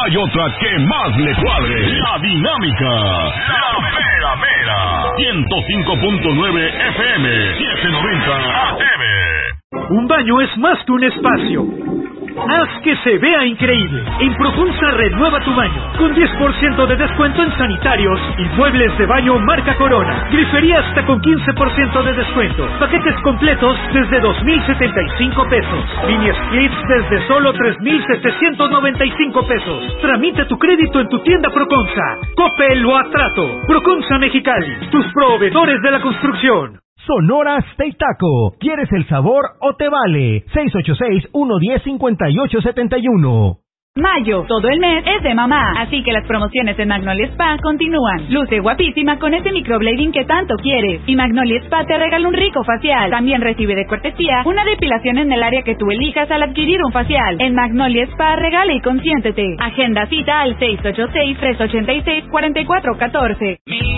hay otra que más le cuadre. La dinámica. La mera mera. 105.9 FM. 790 AM. Un baño es más que un espacio. Haz que se vea increíble. En Profunza renueva tu baño con 10% de descuento en sanitarios y muebles de baño marca Corona. Grifería hasta con 15% de descuento. Paquetes completos desde 2,075 pesos. Mini splits desde solo 3,795 pesos. Tramita tu crédito en tu tienda Proconza. Coppel o Atrato. Proconza Mexicali, tus proveedores de la construcción. Sonora Steak Taco. ¿Quieres el sabor o te vale? 686-110-5871. Mayo, todo el mes es de mamá, así que las promociones en Magnolia Spa continúan. Luce guapísima con ese microblading que tanto quieres. Y Magnolia Spa te regala un rico facial. También recibe de cortesía una depilación en el área que tú elijas al adquirir un facial. En Magnolia Spa regala y consiéntete. Agenda cita al 686-386-4414.